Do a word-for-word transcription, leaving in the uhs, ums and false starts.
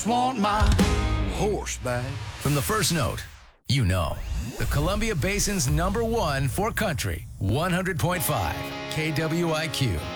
just want my horse back. From the first note, you know. The Columbia Basin's number one for country, one hundred point five K W I Q.